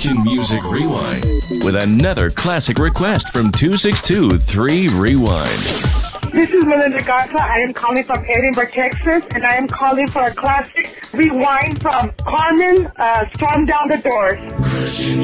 Christian Music Rewind with another classic request from 262-3 Rewind. This is Melinda Garza. I am calling from Edinburgh, Texas, and I am calling for a classic rewind from Carmen, Storm Down the Doors. Christian